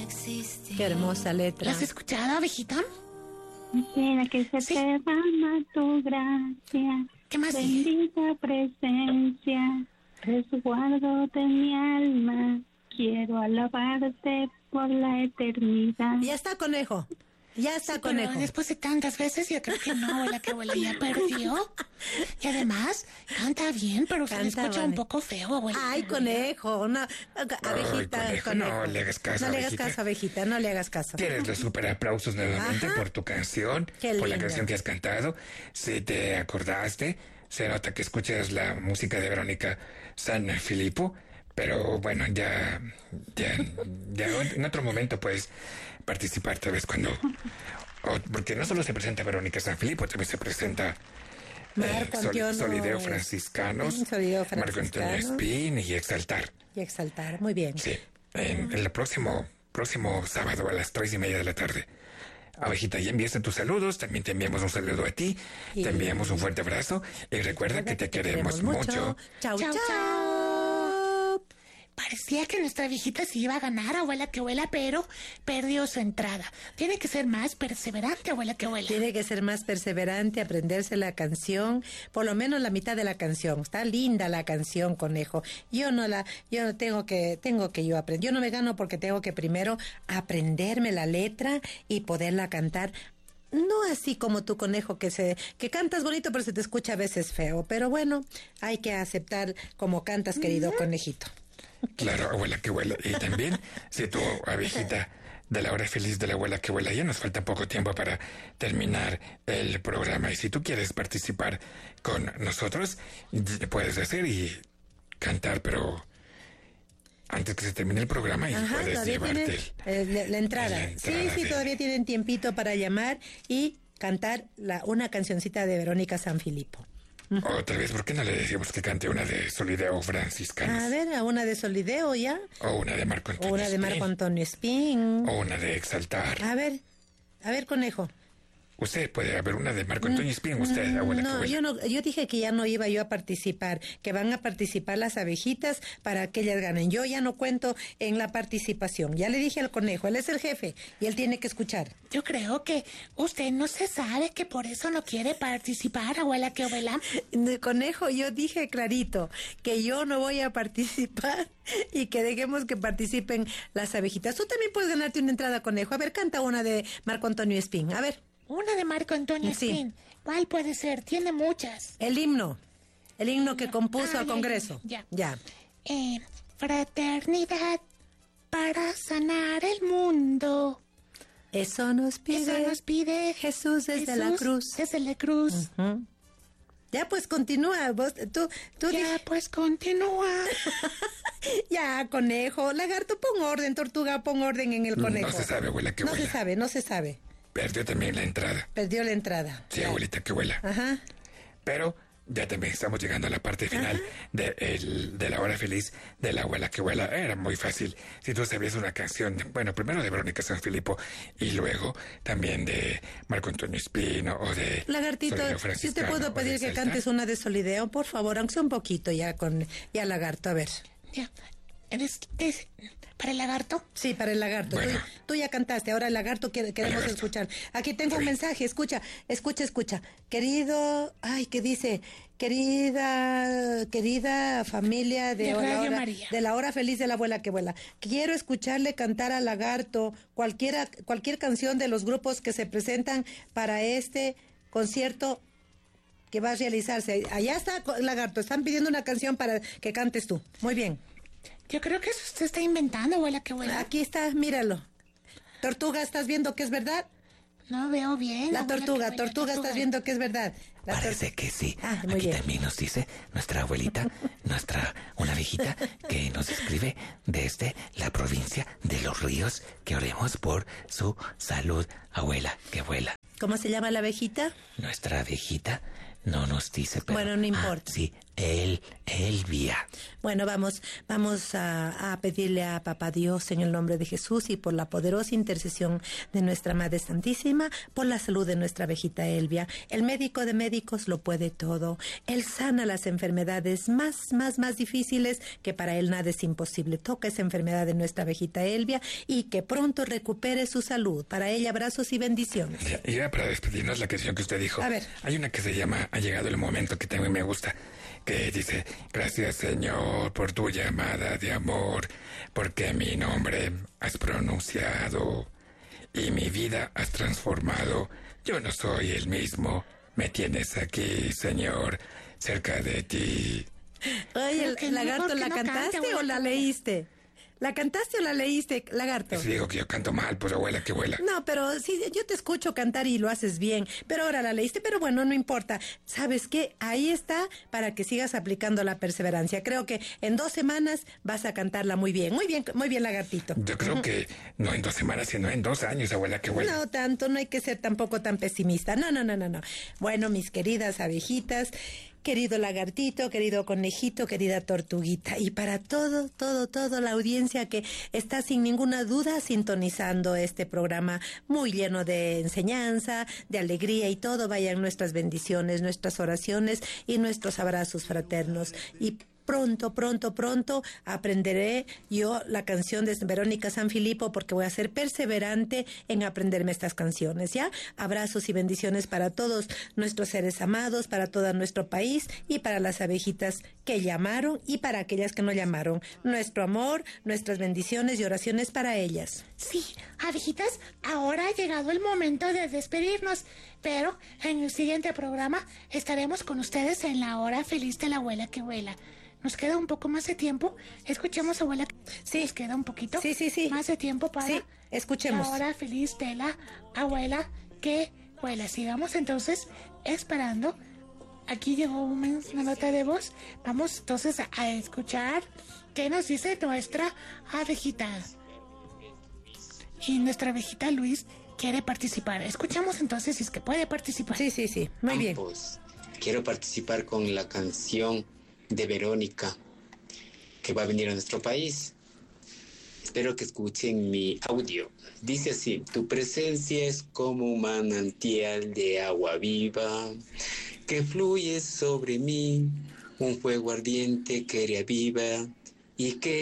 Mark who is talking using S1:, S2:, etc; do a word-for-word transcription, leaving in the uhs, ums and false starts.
S1: existe.
S2: Qué hermosa letra.
S1: ¿La has escuchado, abejita?
S3: Quisiera que se
S1: Sí.
S3: te derrama tu gracia.
S1: ¿Qué más sigue?
S3: Bendita presencia, resguardo de mi alma. Quiero alabarte por la eternidad.
S2: Ya está, conejo. Ya está,
S1: Sí,
S2: conejo.
S1: pero después de tantas veces yo creo que no, abuela, que abuela ya perdió. Y además, canta bien, pero se le
S2: Canta,
S1: escucha
S2: vale.
S1: un poco feo, abuela.
S2: Ay, conejo, una abejita.
S4: Ay, conejo, no le hagas caso,
S2: No le hagas
S4: abejita.
S2: caso, abejita, no le hagas caso.
S4: Tienes los super aplausos nuevamente
S2: Ajá.
S4: por tu canción,
S2: Qué
S4: por la
S2: linda.
S4: canción que has cantado. Si te acordaste, se nota que escuchas la música de Verónica San Filippo, pero bueno, ya, ya, ya en otro momento puedes participar tal vez cuando... o- porque no solo se presenta Verónica San Filippo, también se presenta...
S2: Marco
S4: Sol-
S2: Antonio-
S4: Solideo Franciscanos,
S2: Mm, Solideo
S4: Marco Antonio
S2: Franciscano.
S4: Espín y Exaltar.
S2: Y exaltar, muy bien.
S4: Sí, en, en el próximo, próximo sábado a las tres y media de la tarde. Abejita, ya enviaste tus saludos, también te enviamos un saludo a ti,
S2: Y-
S4: te enviamos un fuerte abrazo y recuerda que te queremos mucho.
S2: Chau,
S1: Chau,
S2: chau.
S1: chau. Parecía que nuestra viejita se iba a ganar, abuela, que abuela, pero perdió su entrada. Tiene que ser más perseverante, abuela, que abuela.
S2: Tiene que ser más perseverante, aprenderse la canción, por lo menos la mitad de la canción. Está linda la canción, conejo. Yo no la, yo no tengo que, tengo que yo aprender. Yo no me gano porque tengo que primero aprenderme la letra y poderla cantar. No así como tu conejo que se, que cantas bonito pero se te escucha a veces feo. Pero bueno, hay que aceptar como cantas, querido conejito.
S4: Claro, abuela que vuela. Y también, si tu abejita de la hora feliz de la abuela que vuela, ya nos falta poco tiempo para terminar el programa. Y si tú quieres participar con nosotros, y- puedes hacer y cantar, pero antes que se termine el programa y
S2: Ajá,
S4: puedes
S2: todavía
S4: llevarte
S2: tienen
S4: el-
S2: eh, la, la entrada.
S4: la entrada
S2: Sí, sí,
S4: de-
S2: todavía tienen tiempito para llamar y cantar la, una cancioncita de Verónica San Filippo.
S4: Otra vez, ¿por qué no le decimos que cante una de Solideo Franciscanos?
S2: A ver, a una de Solideo ya,
S4: O una de Marco
S2: o
S4: Antonio
S2: una de Marco
S4: Espín,
S2: Antonio Espín.
S4: o una de Exaltar.
S2: A ver, a ver, conejo.
S4: Usted puede haber una de Marco Antonio Espín, usted, abuela que
S2: No,
S4: vuela.
S2: yo no, yo dije que ya no iba yo a participar, que van a participar las abejitas para que ellas ganen. Yo ya no cuento en la participación. Ya le dije al conejo, él es el jefe y él tiene que escuchar.
S1: Yo creo que usted no se sabe que por eso no quiere participar, abuela, que abuela.
S2: De conejo, yo dije clarito que yo no voy a participar y que dejemos que participen las abejitas. Tú también puedes ganarte una entrada, conejo. A ver, canta una de Marco Antonio Espín. A ver,
S1: Una de Marco Antonio
S2: Sí.
S1: Espín. ¿Cuál puede ser? Tiene muchas.
S2: el himno. El himno que compuso
S1: Ah,
S2: al
S1: ya,
S2: Congreso.
S1: ya,
S2: Ya.
S1: Eh, fraternidad para sanar el mundo.
S2: Eso nos pide,
S1: Eso nos pide
S2: Jesús desde la
S1: Jesús
S2: cruz.
S1: Desde la cruz.
S2: Ujú. Ya, pues continúa. Vos, tú, tú
S1: Ya,
S2: di-
S1: pues continúa.
S2: ya, conejo. Lagarto, pon orden. Tortuga, pon orden en el conejo.
S4: No se sabe, abuela que
S2: No
S4: vuela.
S2: se sabe, no se sabe.
S4: Perdió también la entrada.
S2: Perdió la entrada.
S4: Sí,
S2: Ya.
S4: abuelita que vuela.
S2: Ajá.
S4: Pero ya también estamos llegando a la parte final de, el- de la hora feliz de la abuela que vuela. Era muy fácil. Si tú sabías una canción, de- bueno, primero de Verónica San Filippo y luego también de Marco Antonio Espino o de
S2: Lagartito,
S4: Solideo
S2: si te
S4: Franciscano
S2: puedo
S4: o de
S2: pedir que
S4: Exaltar.
S2: cantes una de Solideo, por favor, aunque sea un poquito ya con ya Lagarto, a ver.
S1: Ya. ¿Eres, es- para el lagarto?
S2: Sí, para el Lagarto.
S4: Bueno.
S2: Tú, tú ya cantaste, ahora el Lagarto quiere- queremos
S4: Lagarto.
S2: escuchar. Aquí tengo un
S4: Sí.
S2: mensaje, escucha, escucha, escucha. Querido, ay, ¿qué dice? Querida, querida familia de,
S1: De
S2: la
S1: Radio
S2: hora,
S1: María.
S2: de la hora feliz de la abuela que vuela. Quiero escucharle cantar al Lagarto cualquiera, cualquier canción de los grupos que se presentan para este concierto que va a realizarse. Allá está, co- Lagarto, están pidiendo una canción para que cantes tú. Muy bien.
S1: Yo creo que eso usted está inventando, abuela, que abuela.
S2: Aquí está, míralo. Tortuga, ¿estás viendo que es verdad?
S1: No veo bien.
S2: La
S1: abuela,
S2: tortuga,
S1: que abuela,
S2: tortuga, ¿estás viendo que es verdad? La tor-
S5: Parece que sí.
S2: Ah, muy
S5: Aquí
S2: bien.
S5: también nos dice nuestra abuelita, nuestra, una viejita que nos escribe desde la provincia de Los Ríos, que oremos por su salud, abuela, que vuela.
S2: ¿Cómo se llama la abejita?
S5: Nuestra viejita no nos dice, pero...
S2: Bueno, no importa.
S5: Ah, sí, El, Elvia.
S2: Bueno, vamos, vamos a, a pedirle a Papá Dios en el nombre de Jesús y por la poderosa intercesión de nuestra Madre Santísima, por la salud de nuestra abejita Elvia. El médico de médicos lo puede todo. Él sana las enfermedades más, más, más difíciles, que para él nada es imposible. Toca esa enfermedad de nuestra abejita Elvia y que pronto recupere su salud. Para ella, abrazos y bendiciones.
S4: Ya, y ya para despedirnos, la canción que usted dijo.
S2: A ver.
S4: Hay una que se llama Ha llegado el momento, que también me gusta, que dice: gracias, Señor, por tu llamada de amor, porque mi nombre has pronunciado y mi vida has transformado. Yo no soy el mismo, me tienes aquí, Señor, cerca de ti.
S2: Oye,
S1: Pero que
S2: Lagarto,
S1: mejor
S2: ¿la
S1: que no
S2: cantaste
S1: cante,
S2: o la
S1: abuela.
S2: leíste? ¿La cantaste o la leíste, Lagarto?
S4: Si digo que yo canto mal, pues abuela, que abuela.
S2: No, pero sí, yo te escucho cantar y lo haces bien, pero ahora la leíste, pero bueno, no importa. ¿Sabes qué? Ahí está para que sigas aplicando la perseverancia. Creo que en dos semanas vas a cantarla muy bien, muy bien, muy bien, Lagartito.
S4: Yo creo que no en dos semanas, sino en dos años, abuela, que abuela.
S2: No tanto, no hay que ser tampoco tan pesimista. No, no, no, no, no. Bueno, mis queridas abejitas, querido lagartito, querido conejito, querida tortuguita, y para todo, todo, todo la audiencia que está sin ninguna duda sintonizando este programa muy lleno de enseñanza, de alegría y todo, vayan nuestras bendiciones, nuestras oraciones y nuestros abrazos fraternos. Y pronto, pronto, pronto aprenderé yo la canción de Verónica Sanfilippo, porque voy a ser perseverante en aprenderme estas canciones, ¿ya? Abrazos y bendiciones para todos nuestros seres amados, para todo nuestro país y para las abejitas que llamaron y para aquellas que no llamaron. Nuestro amor, nuestras bendiciones y oraciones para ellas.
S1: Sí, abejitas, ahora ha llegado el momento de despedirnos, pero en el siguiente programa estaremos con ustedes en la hora feliz de la abuela que vuela. Nos queda un poco más de tiempo. Escuchemos, abuela.
S2: Sí.
S1: Nos queda un poquito
S2: Sí, sí, sí.
S1: más de tiempo para
S2: Sí, escuchemos.
S1: la hora feliz de la abuela que vuela. Sigamos entonces esperando. Aquí llegó un mens- una nota de voz. Vamos entonces a, a escuchar qué nos dice nuestra abejita. Y nuestra abejita Luis quiere participar. Escuchamos entonces si es que puede participar.
S2: Sí, sí, sí, muy bien.
S6: Ambos. Quiero participar con la canción de Verónica que va a venir a nuestro país. Espero que escuchen mi audio. Dice así: tu presencia es como un manantial de agua viva que fluye sobre mí, un fuego ardiente que reaviva y que